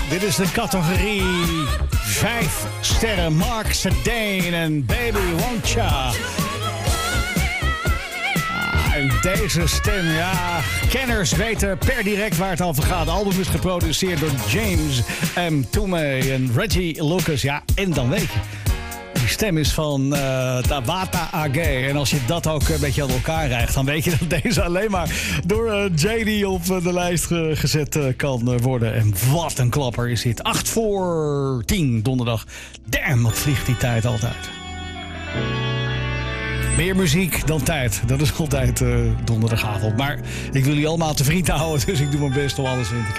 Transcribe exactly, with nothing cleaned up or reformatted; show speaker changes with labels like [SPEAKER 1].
[SPEAKER 1] Dit is de categorie vijf sterren. Mark Sedane en Baby Woncha. En deze stem, ja, kenners weten per direct waar het over gaat. Het album is geproduceerd door James M. Toomey en Reggie Lucas. Ja, en dan weet je, die stem is van uh, Tabata A G. En als je dat ook een beetje aan elkaar rijgt, dan weet je dat deze alleen maar door uh, J D op uh, de lijst uh, gezet uh, kan uh, worden. En wat een klapper is dit. acht voor tien donderdag. Damn, wat vliegt die tijd altijd. Meer muziek dan tijd. Dat is altijd uh, donderdagavond. Maar ik wil jullie allemaal te vriend houden, dus ik doe mijn best om alles in te